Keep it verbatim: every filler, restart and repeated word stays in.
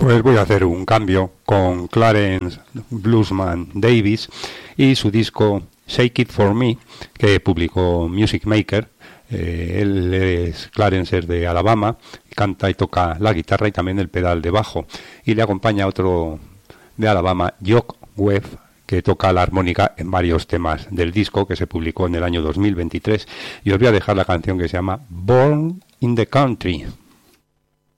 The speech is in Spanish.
Pues voy a hacer un cambio con Clarence Bluesman Davis y su disco Shake It For Me, que publicó Music Maker. Eh, él es Clarence, es de Alabama, canta y toca la guitarra y también el pedal de bajo, y le acompaña otro de Alabama, Jock Webb, que toca la armónica en varios temas del disco, que se publicó en el año dos mil veintitrés. Y os voy a dejar la canción que se llama Born in the Country.